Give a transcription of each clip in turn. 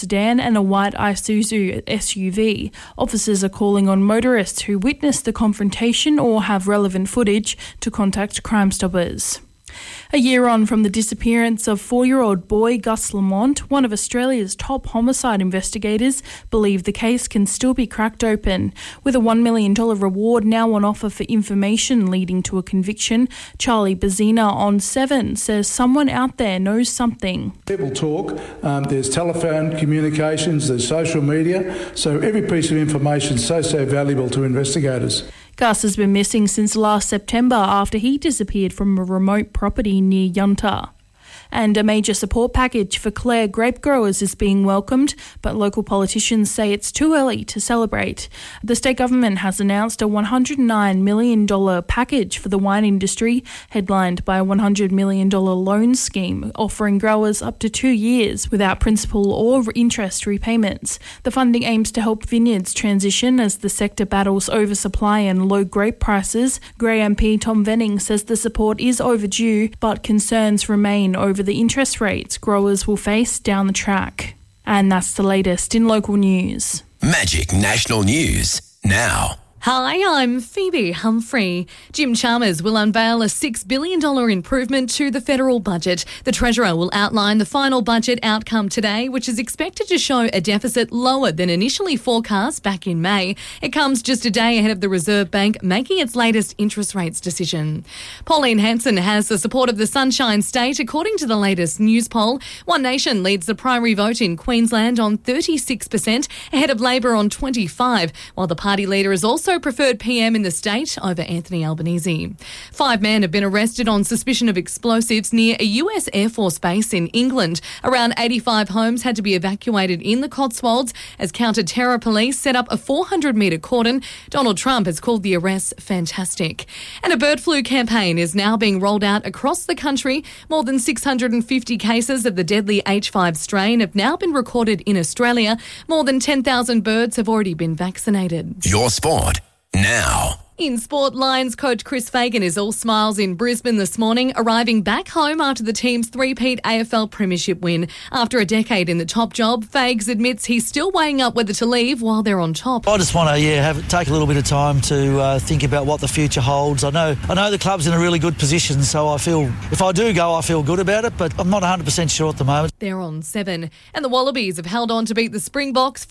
sedan and a white Isuzu SUV. Officers are calling on motorists who witnessed the confrontation or have relevant footage to contact Crime Stoppers. A year on from the disappearance of 4-year-old boy Gus Lamont, one of Australia's top homicide investigators believe the case can still be cracked open. With a $1 million reward now on offer for information leading to a conviction, Charlie Bazina on 7 says someone out there knows something. People talk, there's telephone communications, there's social media, so every piece of information is so valuable to investigators. Gus has been missing since last September after he disappeared from a remote property near Yunta. And a major support package for Clare grape growers is being welcomed, but local politicians say it's too early to celebrate. The state government has announced a $109 million package for the wine industry, headlined by a $100 million loan scheme, offering growers up to 2 years without principal or interest repayments. The funding aims to help vineyards transition as the sector battles oversupply and low grape prices. Grey MP Tom Venning says the support is overdue, but concerns remain over the interest rates growers will face down the track. And that's the latest in local news. Magic National News now. Hi, I'm Phoebe Humphrey. Jim Chalmers will unveil a $6 billion improvement to the federal budget. The Treasurer will outline the final budget outcome today, which is expected to show a deficit lower than initially forecast back in May. It comes just a day ahead of the Reserve Bank making its latest interest rates decision. Pauline Hanson has the support of the Sunshine State, according to the latest news poll. One Nation leads the primary vote in Queensland on 36%, ahead of Labor on 25%, while the party leader is also preferred PM in the state over Anthony Albanese. 5 men have been arrested on suspicion of explosives near a US Air Force base in England. Around 85 homes had to be evacuated in the Cotswolds as counter-terror police set up a 400-metre cordon. Donald Trump has called the arrests fantastic. And a bird flu campaign is now being rolled out across the country. More than 650 cases of the deadly H5 strain have now been recorded in Australia. More than 10,000 birds have already been vaccinated. Your sport now. In sport, Lions coach Chris Fagan is all smiles in Brisbane this morning, arriving back home after the team's three-peat AFL premiership win. After a decade in the top job, Fags admits he's still weighing up whether to leave while they're on top. I just want to take a little bit of time to think about what the future holds. I know the club's in a really good position, so I feel if I do go, I feel good about it, but I'm not 100% sure at the moment. They're on 7. And the Wallabies have held on to beat the Springboks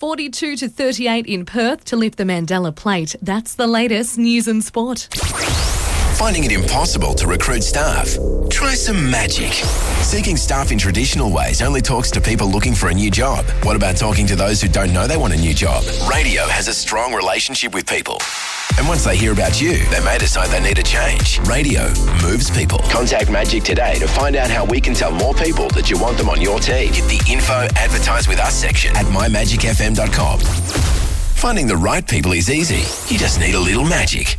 42-38 in Perth to lift the Mandela Plate. That's the latest news and sport. Finding it impossible to recruit staff? Try some magic. Seeking staff in traditional ways only talks to people looking for a new job. What about talking to those who don't know they want a new job? Radio has a strong relationship with people. And once they hear about you, they may decide they need a change. Radio moves people. Contact Magic today to find out how we can tell more people that you want them on your team. Hit the info advertise with us section at mymagicfm.com. Finding the right people is easy. You just need a little magic.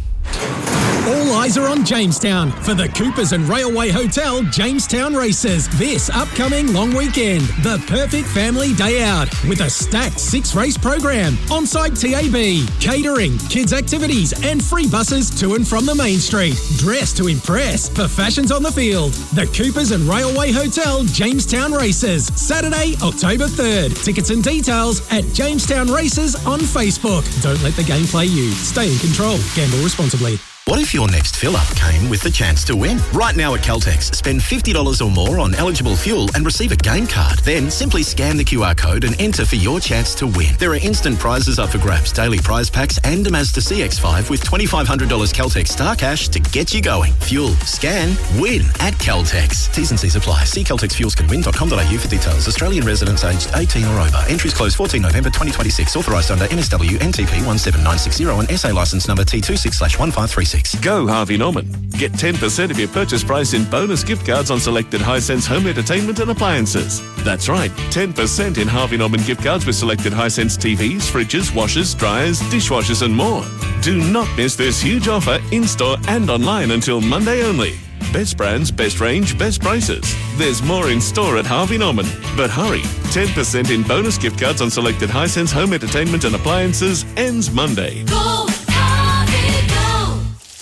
All eyes are on Jamestown for the Coopers and Railway Hotel Jamestown Races this upcoming long weekend. The perfect family day out with a stacked 6-race program, on-site TAB, catering, kids' activities and free buses to and from the main street. Dress to impress for fashions on the field. The Coopers and Railway Hotel Jamestown Races, Saturday, October 3rd. Tickets and details at Jamestown Races on Facebook. Don't let the game play you. Stay in control. Gamble responsibly. What if your next fill-up came with the chance to win? Right now at Caltex, spend $50 or more on eligible fuel and receive a game card. Then simply scan the QR code and enter for your chance to win. There are instant prizes up for grabs, daily prize packs and a Mazda CX-5 with $2,500 Caltex Star Cash to get you going. Fuel, scan, win at Caltex. T's and C's apply. See caltexfuelscanwin.com.au for details. Australian residents aged 18 or over. Entries close 14 November 2026. Authorised under NSW NTP 17960 and SA licence number T26/1536. Go Harvey Norman. Get 10% of your purchase price in bonus gift cards on selected Hisense home entertainment and appliances. That's right, 10% in Harvey Norman gift cards with selected Hisense TVs, fridges, washers, dryers, dishwashers and more. Do not miss this huge offer in-store and online until Monday only. Best brands, best range, best prices. There's more in store at Harvey Norman. But hurry, 10% in bonus gift cards on selected Hisense home entertainment and appliances ends Monday. Go!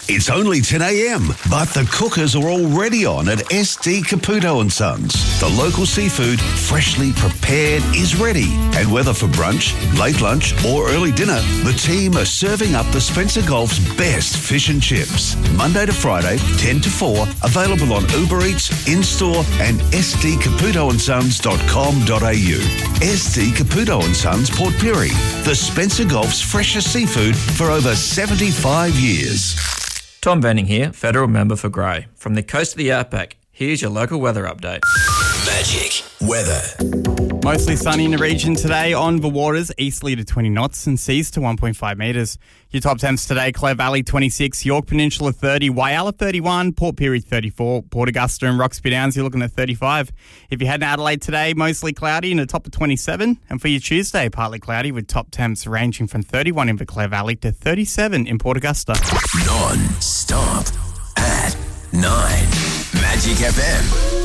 It's only 10 a.m, but the cookers are already on at SD Caputo & Sons. The local seafood, freshly prepared, is ready. And whether for brunch, late lunch or early dinner, the team are serving up the Spencer Gulf's best fish and chips. Monday to Friday, 10 to 4, available on Uber Eats, in-store and sdcaputosons.com.au. SD Caputo & Sons, Port Pirie. The Spencer Gulf's freshest seafood for over 75 years. Tom Venning here, Federal Member for Grey. From the coast of the Outback, here's your local weather update. Magic weather. Mostly sunny in the region today. On the waters, easterly to 20 knots and seas to 1.5 metres. Your top temps today: Clare Valley 26, York Peninsula 30, Whyalla 31, Port Pirie 34, Port Augusta and Roxby Downs, you're looking at 35. If you head to Adelaide today, mostly cloudy and a top of 27. And for your Tuesday, partly cloudy with top temps ranging from 31 in the Clare Valley to 37 in Port Augusta. Non-stop at 9. Magic FM.